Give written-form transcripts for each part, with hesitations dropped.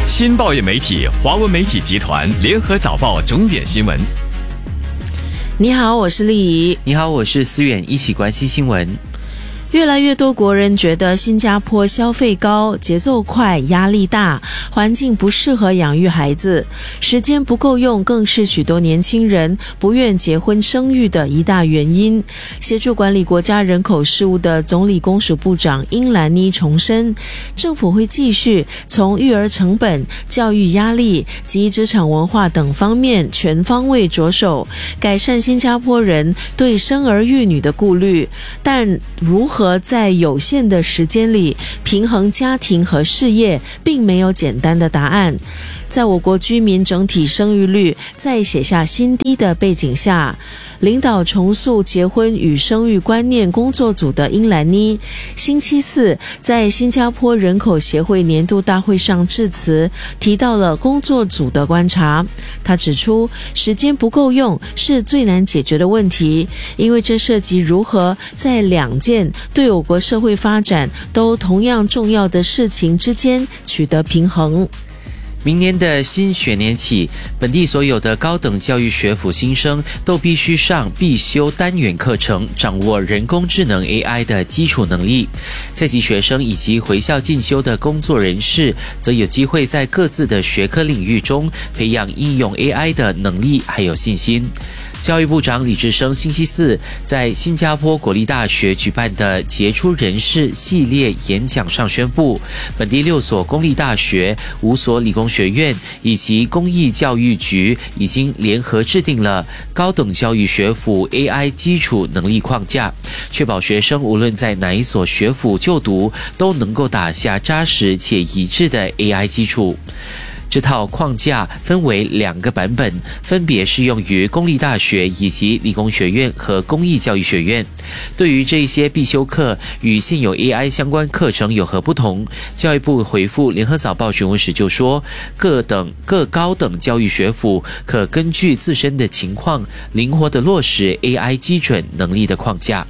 新报业媒体华文媒体集团联合早报重点新闻。 你好，我是丽怡。 你好，我是思远，一起关心新闻。 越来越多国人觉得新加坡消费高、节奏快、压力大，环境不适合养育孩子，时间不够用，更是许多年轻人不愿结婚生育的一大原因。协助管理国家人口事务的总理公署部长英兰妮重申，政府会继续从育儿成本、教育压力及职场文化等方面全方位着手，改善新加坡人对生儿育女的顾虑，但如何在有限的时间里平衡家庭和事业，并没有简单的答案。在我国居民整体生育率再写下新低的背景下，领导重塑结婚与生育观念工作组的英兰妮星期四在新加坡人口协会年度大会上致辞，提到了工作组的观察。他指出，时间不够用是最难解决的问题，因为这涉及如何在两件对我国社会发展都同样重要的事情之间取得平衡。 明年的新学年起，本地所有的高等教育学府新生都必须上必修单元课程，掌握人工智能 AI 的基础能力。在籍学生以及回校进修的工作人士，则有机会在各自的学科领域中培养应用 AI 的能力还有信心。教育部长李志生星期四在新加坡国立大学举办的杰出人士系列演讲上宣布，本地6所公立大学、5所理工学院以及公益教育局已经联合制定了高等教育学府 AI 基础能力框架，确保学生无论在哪一所学府就读，都能够打下扎实且一致的 AI 基础。这套框架分为2个版本，分别适用于公立大学以及理工学院和公益教育学院。对于这些必修课与现有 AI 相关课程有何不同，教育部回复联合早报询问时就说，各高等教育学府可根据自身的情况，灵活地落实 AI 基准能力的框架。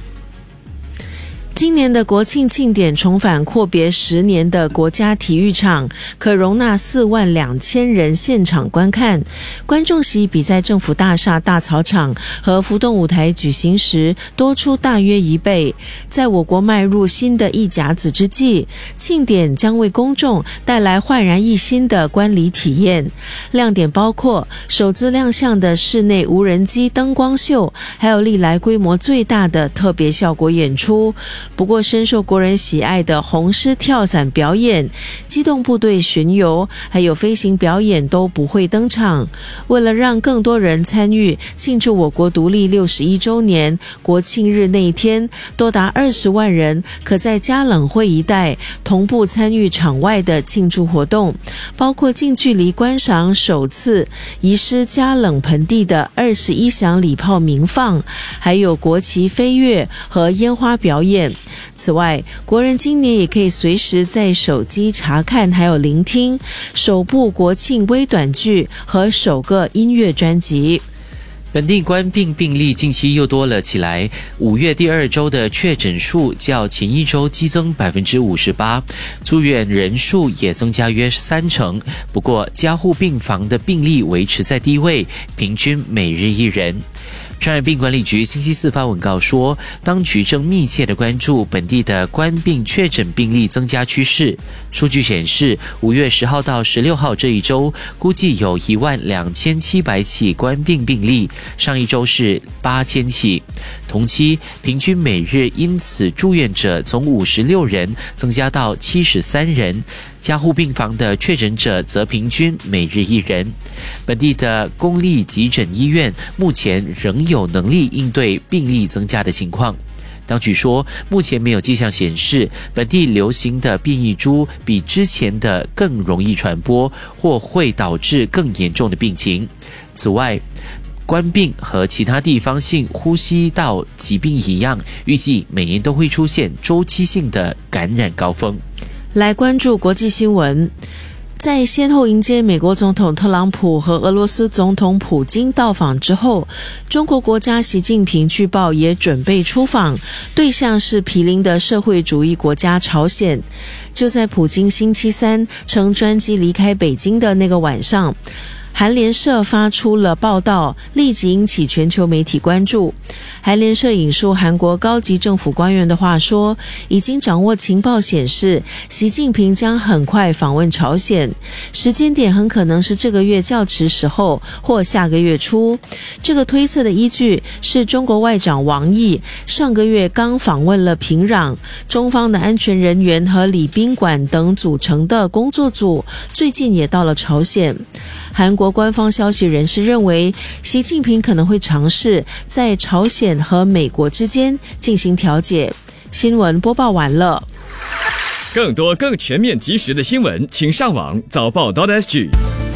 今年的国庆庆典重返阔别10年的国家体育场，可容纳42000人现场观看。观众席比在政府大厦大草场和浮动舞台举行时多出大约1倍。在我国迈入新的一甲子之际，庆典将为公众带来焕然一新的观礼体验。亮点包括首次亮相的室内无人机灯光秀，还有历来规模最大的特别效果演出。不过深受国人喜爱的红狮跳伞表演、机动部队巡游还有飞行表演都不会登场。为了让更多人参与庆祝我国独立61周年，国庆日那一天多达20万人可在嘉冷会一带同步参与场外的庆祝活动，包括近距离观赏首次移师嘉冷盆地的21响礼炮鸣放，还有国旗飞跃和烟花表演。此外，国人今年也可以随时在手机查看还有聆听首部国庆微短剧和首个音乐专辑。 本地冠病病例近期又多了起来，5月第2周的确诊数较前一周激增 58%， 住院人数也增加约30%。不过加护病房的病例维持在低位，平均每日1人。传染病管理局星期四发文告说，当局正密切地关注本地的冠病确诊病例增加趋势。数据显示，5月10号到16号这一周，估计有12700起冠病病例，上一周是8000起。同期平均每日因此住院者从56人增加到73人。加护病房的确诊者则平均每日1人。本地的公立急诊医院目前仍有能力应对病例增加的情况。当局说，目前没有迹象显示本地流行的变异株比之前的更容易传播，或会导致更严重的病情。此外，冠病和其他地方性呼吸道疾病一样，预计每年都会出现周期性的感染高峰。 来关注国际新闻。 在先后迎接美国总统特朗普和俄罗斯总统普京到访之后，中国国家习近平据报也准备出访，对象是毗邻的社会主义国家朝鲜。就在普京星期三乘专机离开北京的那个晚上，韩联社发出了报道，立即引起全球媒体关注。韩联社引述韩国高级政府官员的话说，已经掌握情报显示，习近平将很快访问朝鲜，时间点很可能是这个月较迟时候或下个月初。这个推测的依据是中国外长王毅上个月刚访问了平壤，中方的安全人员和礼宾馆等组成的工作组最近也到了朝鲜。韩国官方消息人士认为，习近平可能会尝试在朝鲜和美国之间进行调解。新闻播报完了。 更多更全面及时的新闻，请上网早报.sg。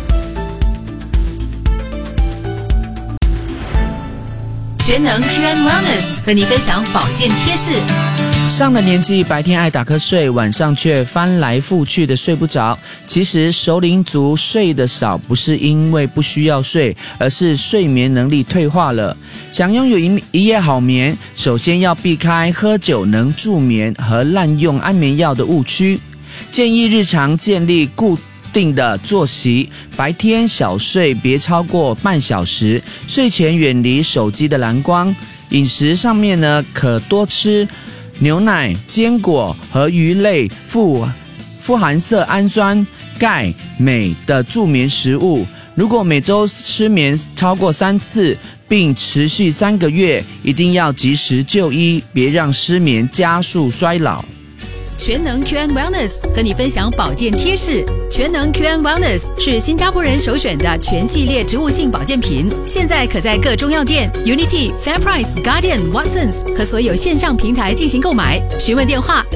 全能 QN Wellness 和你分享保健贴士。 上了年纪，白天爱打瞌睡，晚上却翻来覆去的睡不着。其实熟龄族睡得少，不是因为不需要睡，而是睡眠能力退化了。想拥有一夜好眠，首先要避开喝酒能助眠和滥用安眠药的误区。建议日常建立固定的作息，白天小睡别超过半小时，睡前远离手机的蓝光。饮食上面呢，可多吃牛奶、坚果和鱼类富含色氨酸、钙、镁的助眠食物。如果每周失眠超过3次，并持续3个月，一定要及时就医，别让失眠加速衰老。 全能 QN Wellness 和你分享保健贴士。全能 QN Wellness 是新加坡人首选的全系列植物性保健品，现在可在各中药店、Unity、FairPrice、Guardian、Watsons 和所有线上平台进行购买。询问电话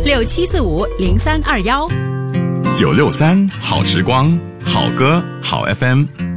67450321。 963好时光，好歌好 FM。